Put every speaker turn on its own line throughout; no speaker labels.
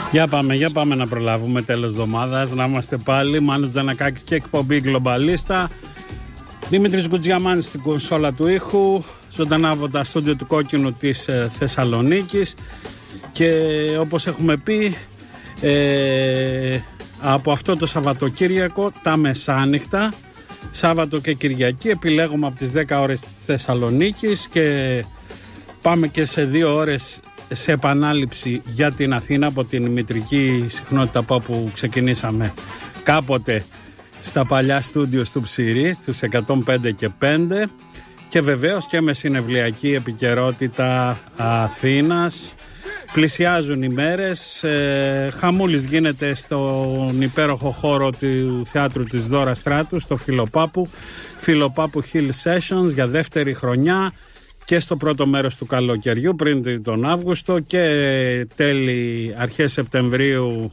Για πάμε να προλάβουμε τέλος εβδομάδας, να είμαστε πάλι. Μάνος Τζανακάκης και εκπομπή Γκλομπαλίστα. Δημήτρης Γκουτζιαμάνης στην κονσόλα του ήχου, ζωντανά από τα στούντιο του Κόκκινου της Θεσσαλονίκης. Και όπως έχουμε πει, από αυτό το Σαββατοκύριακο, τα μεσάνυχτα, Σάββατο και Κυριακή, επιλέγουμε από τις 10 ώρες της Θεσσαλονίκης και πάμε και σε 2 ώρες σε επανάληψη για την Αθήνα από την μητρική συχνότητα από όπου ξεκινήσαμε κάποτε στα παλιά στούντιο του Ψηρή, στους 105 και 5, και βεβαίως και με συνευλιακή επικαιρότητα Αθήνας. Πλησιάζουν οι μέρες, χαμούλης γίνεται στον υπέροχο χώρο του θεάτρου της Δώρα Στράτου, στο Φιλοπάπου Hill Sessions, για δεύτερη χρονιά και στο πρώτο μέρος του καλοκαιριού πριν τον Αύγουστο, και αρχές Σεπτεμβρίου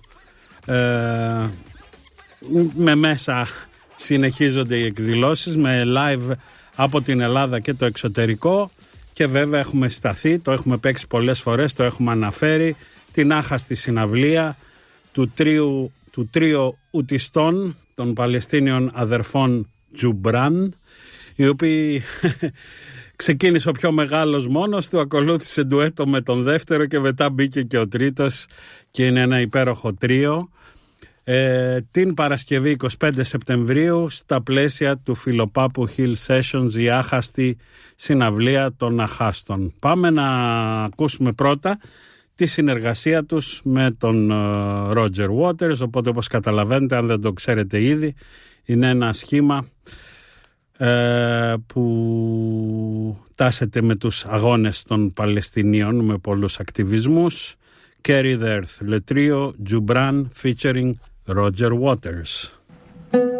με μέσα συνεχίζονται οι εκδηλώσεις με live από την Ελλάδα και το εξωτερικό. Και βέβαια έχουμε σταθεί, το έχουμε παίξει πολλές φορές, το έχουμε αναφέρει, την άχαστη συναυλία του τρίου ουτιστών των Παλαιστίνιων αδερφών Τζουμπράν, οι οποίοι ξεκίνησε ο πιο μεγάλος μόνος του, ακολούθησε ντουέτο με τον δεύτερο και μετά μπήκε και ο τρίτος και είναι ένα υπέροχο τρίο. Την Παρασκευή 25 Σεπτεμβρίου στα πλαίσια του Φιλοπάπου Hill Sessions, η άχαστη συναυλία των αχάστων. Πάμε να ακούσουμε πρώτα τη συνεργασία τους με τον Roger Waters, οπότε όπως καταλαβαίνετε, αν δεν το ξέρετε ήδη, είναι ένα σχήμα που τάσεται με τους αγώνες των Παλαιστινίων με πολλούς ακτιβισμούς. Carry the Earth, Le Trio Jubran featuring Roger Waters.